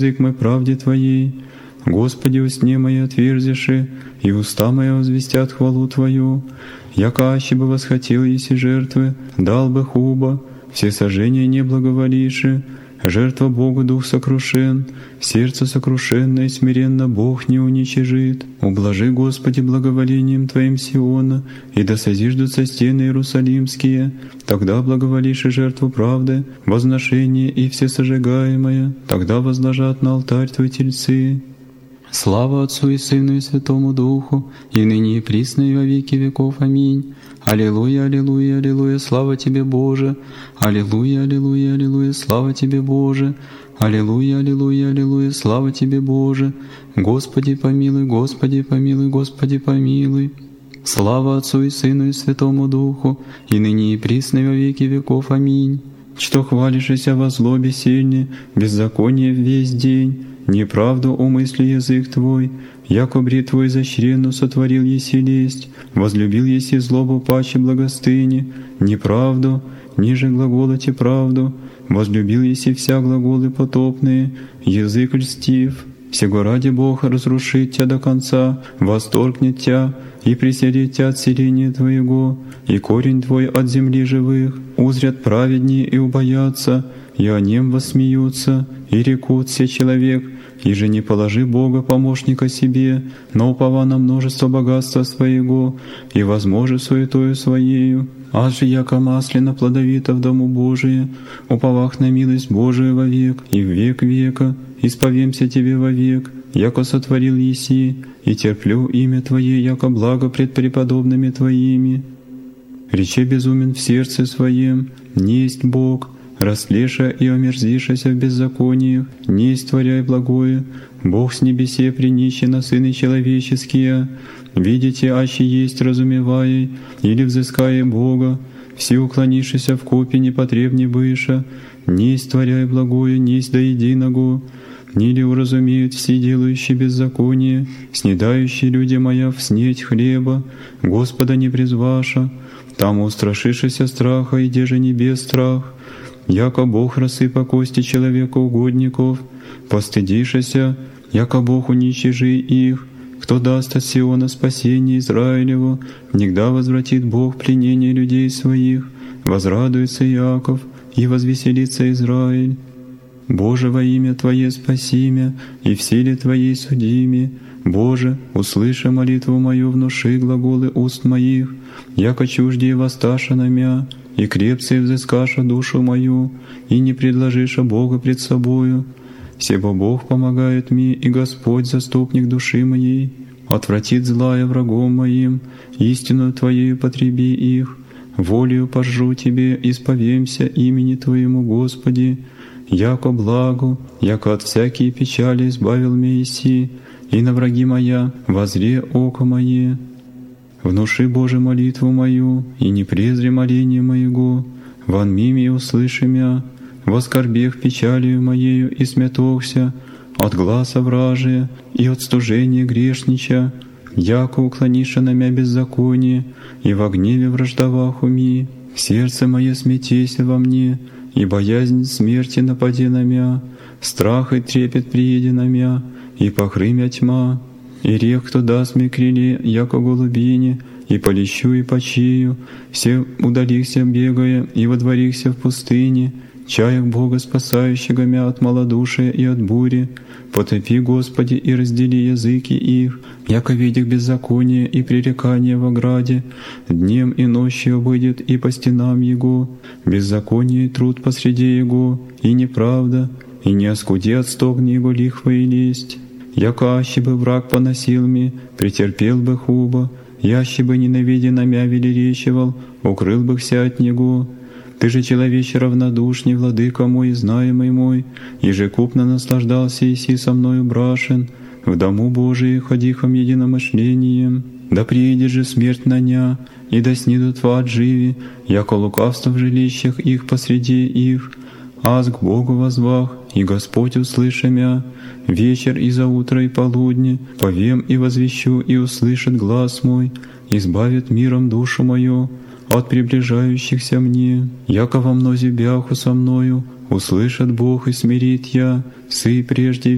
язык мой правде Твоей. Господи, устне мои отверзиши, и уста мои возвестят хвалу Твою. Яко аще бы восхотел еси жертвы, дал бы хуба, все сожжения не благоволиши. Жертва Богу дух сокрушен, сердце сокрушенное и смиренно Бог не уничижит. Ублажи, Господи, благоволением Твоим Сиона, и да созиждутся стены Иерусалимские. Тогда благоволишь и жертву правды, возношение и всесожигаемое, тогда возложат на алтарь Твой тельцы. Слава Отцу и Сыну и Святому Духу, и ныне и присно и во веки веков. Аминь. Аллилуйя, аллилуйя, аллилуйя, слава Тебе, Боже! Аллилуйя, аллилуйя, аллилуйя, слава Тебе, Боже! Аллилуйя, аллилуйя, аллилуйя, слава Тебе, Боже! Господи помилуй, Господи помилуй, Господи помилуй! Слава Отцу и Сыну и Святому Духу, и ныне и присно и во веки веков. Аминь. Что хвалишься во злобе сильне, беззаконие весь день, неправду умысли язык Твой, яко бритву изощренну сотворил еси лесть, возлюбил еси злобу паче благостыни, неправду, ниже глаголоте правду, возлюбил еси вся глаголы потопные, язык льстив. Сего ради Бог разрушит Тя до конца, восторгнет Тя и преселит Тя от селения Твоего, и корень Твой от земли живых. Узрят праведнее и убоятся, и о нем воссмеются, и рекут все человек, и же не положи Бога помощника себе, но упова на множество богатства своего, и возможи суетою своею. Аж же яко маслина плодовита в дому Божие, уповах на милость Божию вовек, и в век века, исповемся Тебе вовек, яко сотворил еси, и терплю имя Твое, яко благо пред преподобными Твоими. Рече безумен в сердце своем, несть Бог, растлеша и омерзишася в беззакониях, несть творяй благое, Бог с небесе принищи на сыны человеческие. Видите, аще есть разумевая, или взыская Бога, все уклонившися в копе непотребне быша, несть творяй благое, несть до единого. Нили уразумеют все делающие беззаконие, снедающие люди моя в снеть хлеба, Господа не призваша, там устрашишися страха, и де же небес страх, яко Бог рассыпа кости человека угодников, постыдишися, яко Бог уничижи их. Кто даст от Сиона спасение Израилеву, нигда возвратит Бог пленение людей своих, возрадуется Иаков и возвеселится Израиль. Боже, во имя Твое спаси мя, и в силе Твоей суди мя. Боже, услыши молитву мою, внуши глаголы уст моих, яко чуждее воссташа на мя, и крепце взыскаша душу мою, и не предложиша Бога пред собою. Себо Бог помогает мне, и Господь заступник души моей, отвратит злая врагом моим, истину Твоею потреби их, волею пожру Тебе, исповемся имени Твоему, Господи, яко благу, яко от всякие печали избавил меня иси, и на враги моя возре око мое. Внуши, Боже, молитву мою, и не презри моление моего, вон мими услыши мя, воскорбех печалью моею и смятохся, от гласа вражия и от стужения грешнича, яко уклониша на мя беззаконие, и во гневе враждовах уми, сердце мое смятейся во мне, и боязнь смерти нападе на мя, страх и трепет приеде на мя, и покры мя тьма. И рех, кто даст мне крыле, яко голубине, и полещу и почию, все удалихся бегая, и водворихся в пустыне, чаях Бога спасающего мя от малодушия и от бури. Потопи, Господи, и раздели языки их, яко видях беззаконие и пререкание в ограде, днем и ночью выйдет и по стенам Его, беззаконие и труд посреди Его, и неправда, и не оскуди от стогни Его лихва и лесть. Яко аще бы враг поносил ми, претерпел бы хуба, яще бы ненавидя на мя велеречивал, укрыл бы вся от него. Ты же, человече равнодушный, владыка мой, знаемый мой, ежекупно наслаждался иси со мною брашен, в дому Божии ходихом единомышлением. Да приедет же смерть на ня, и да снидут в ад живи, яко лукавство в жилищах их посреди их. Аз к Богу возвах, и Господь услыши мя, вечер и за утро и полудне, повем и возвещу, и услышит глас мой, избавит миром душу мою от приближающихся мне. Яко во мнозе бяху со мною, услышит Бог и смирит я, сы прежде